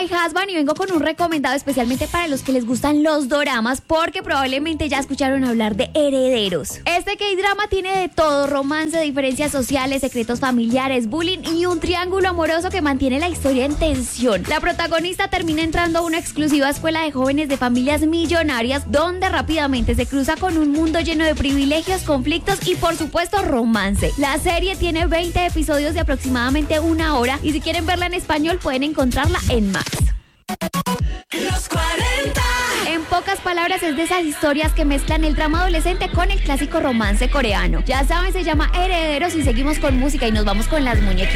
My Husband y vengo con un recomendado especialmente para los que les gustan los doramas porque probablemente ya escucharon hablar de Herederos. Este K-drama tiene de todo: romance, diferencias sociales, secretos familiares, bullying y un triángulo amoroso que mantiene la historia en tensión. La protagonista termina entrando a una exclusiva escuela de jóvenes de familias millonarias donde rápidamente se cruza con un mundo lleno de privilegios, conflictos y por supuesto romance. La serie tiene 20 episodios de aproximadamente 1 hora y si quieren verla en español pueden encontrarla en Max. Los 40. En pocas palabras, es de esas historias que mezclan el drama adolescente con el clásico romance coreano. Ya saben, se llama Herederos y seguimos con música y nos vamos con las muñequitas.